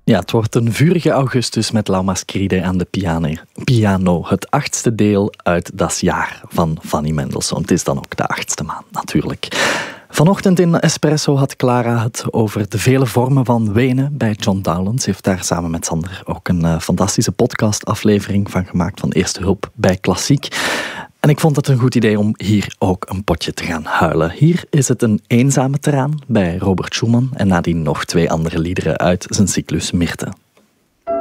Ja, het wordt een vurige augustus met La Masquerade aan de piano. Het 8e deel uit Das Jaar van Fanny Mendelssohn. Het is dan ook de 8e maand, natuurlijk. Vanochtend in Espresso had Clara het over de vele vormen van wenen bij John Dowland. Ze heeft daar samen met Sander ook een fantastische podcastaflevering van gemaakt van Eerste Hulp bij Klassiek. En ik vond het een goed idee om hier ook een potje te gaan huilen. Hier is het een eenzame traan bij Robert Schumann en nadien nog 2 andere liederen uit zijn cyclus Myrte.